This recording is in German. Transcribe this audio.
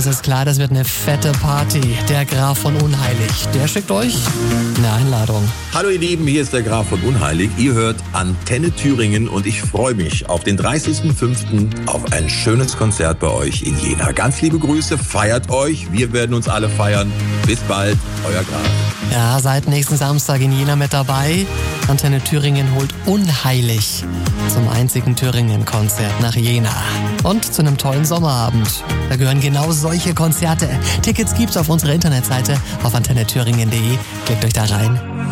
es ist klar, das wird eine fette Party. Der Graf von Unheilig, der schickt euch eine Einladung. Hallo ihr Lieben, hier ist der Graf von Unheilig. Ihr hört Antenne Thüringen und ich freue mich auf den 30.05. auf ein schönes Konzert bei euch in Jena. Ganz liebe Grüße, feiert euch, wir werden uns alle feiern. Bis bald, euer Graf. Ja, seid nächsten Samstag in Jena mit dabei. Antenne Thüringen holt Unheilig zum einzigen Thüringen-Konzert nach Jena. Und zu einem tollen Sommerabend. Da gehören genau solche Konzerte. Tickets gibt's auf unserer Internetseite auf antennethüringen.de. Klickt euch da rein.